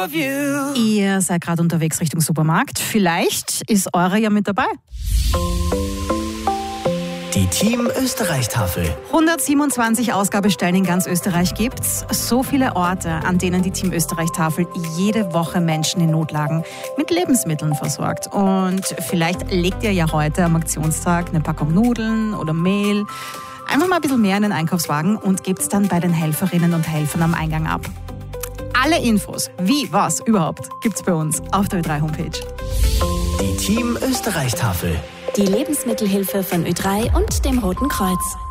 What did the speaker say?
of you. Ihr seid gerade unterwegs Richtung Supermarkt. Vielleicht ist eure ja mit dabei. Die Team Österreich-Tafel. 127 Ausgabestellen in ganz Österreich gibt's. So viele Orte, an denen die Team Österreich-Tafel jede Woche Menschen in Notlagen mit Lebensmitteln versorgt. Und vielleicht legt ihr ja heute am Aktionstag eine Packung Nudeln oder Mehl einfach mal ein bisschen mehr in den Einkaufswagen und gebt's dann bei den Helferinnen und Helfern am Eingang ab. Alle Infos, wie, was, überhaupt, gibt's bei uns auf der Ö3-Homepage. Die Team Österreich-Tafel. Die Lebensmittelhilfe von Ö3 und dem Roten Kreuz.